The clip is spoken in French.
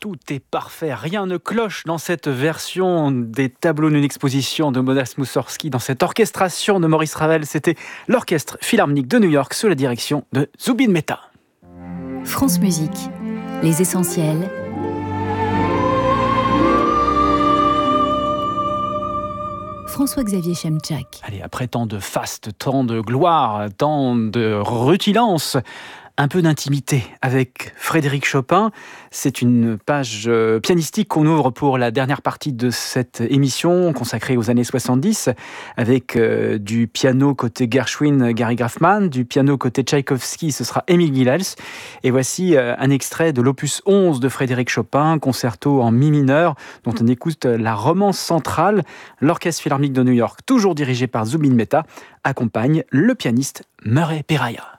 Tout est parfait, rien ne cloche dans cette version des tableaux d'une exposition de Modest Moussorgsky, dans cette orchestration de Maurice Ravel. C'était l'Orchestre Philharmonique de New York sous la direction de Zubin Mehta. France Musique, les essentiels. François-Xavier Chemczak. Allez, après tant de faste, tant de gloire, tant de rutilance, un peu d'intimité avec Frédéric Chopin. C'est une page pianistique qu'on ouvre pour la dernière partie de cette émission consacrée aux années 70, avec du piano côté Gershwin, Gary Graffman, du piano côté Tchaïkovski, ce sera Émile Gilels. Et voici un extrait de l'opus 11 de Frédéric Chopin, concerto en mi mineur, dont on écoute la romance centrale. L'Orchestre Philharmonique de New York, toujours dirigé par Zubin Mehta, accompagne le pianiste Murray Perahia.